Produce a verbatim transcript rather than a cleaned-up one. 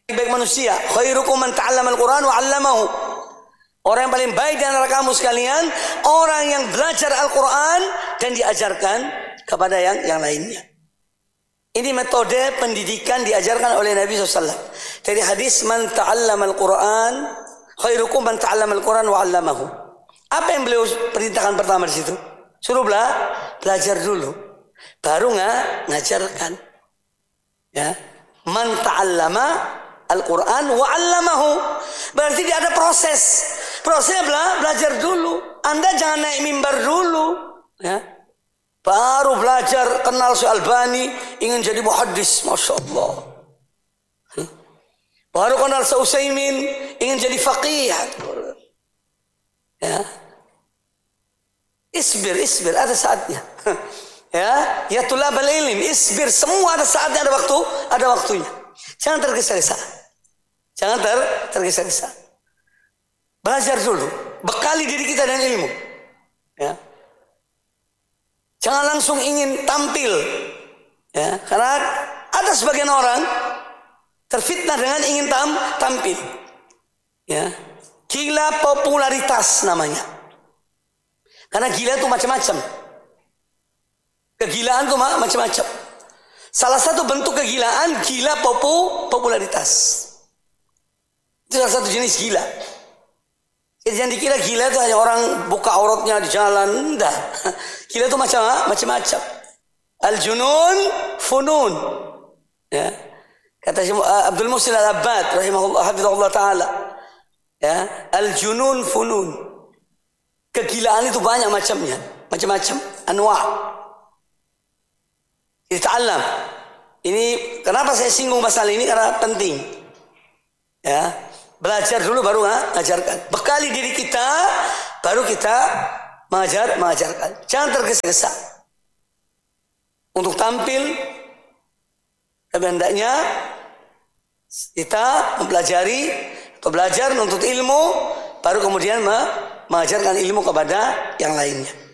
baik manusia, khairukum man ta'allama al-Qur'an wa 'allamahu. Orang yang paling baik di antara kamu sekalian, orang yang belajar Al-Qur'an dan diajarkan kepada yang yang lainnya. Ini metode pendidikan diajarkan oleh Nabi shallallahu alaihi wasallam. Dari hadis man ta'allama al-Qur'an, khairukum man ta'allama al-Qur'an wa 'allamahu. Apa yang beliau perintahkan pertama di situ? Suruh bela, belajar dulu, baru nggak ngajarkan. Ya, man ta'allama Al-Quran wa 'allamahu. Berarti dia ada proses. Prosesnya bela, belajar dulu. Anda jangan naik mimbar dulu, ya. Baru belajar kenal si Albani, ingin jadi muhaddis, masya Allah. Baru kenal si Utsaimin, ingin jadi faqih. Ya. Isbir, isbir, ada saatnya. Ya, ya tulabal ilm, isbir, semua ada saatnya, ada waktu, ada waktunya. Jangan tergesa-gesa. Jangan ter tergesa-gesa. Belajar dulu, bekali diri kita dengan ilmu. Ya. Jangan langsung ingin tampil. Ya, karena ada sebagian orang terfitnah dengan ingin tam tampil. Ya. Gila popularitas namanya. Karena gila itu macam-macam. Kegilaan itu macam-macam. Salah satu bentuk kegilaan, gila popu, popularitas. Itu salah satu jenis gila. Jadi jangan dikira gila itu hanya orang buka auratnya di jalan. Enggak. Gila itu macam macam-macam. Al-junun funun. Ya. Kata Abdul Muhsin Al-Abbad rahimahullah hafizahullah taala. Ya, al-junun funun. Kegilaan itu banyak macamnya, macam-macam, anwa'. Dita'allam. Ini kenapa saya singgung masalah ini, karena penting. Ya, belajar dulu baru ngajarkan. Bekali diri kita baru kita mengajar mengajarkan. Jangan tergesa-gesa untuk tampil. Tapi hendaknya kita mempelajari atau belajar menuntut ilmu, baru kemudian mengajarkan ilmu kepada yang lainnya.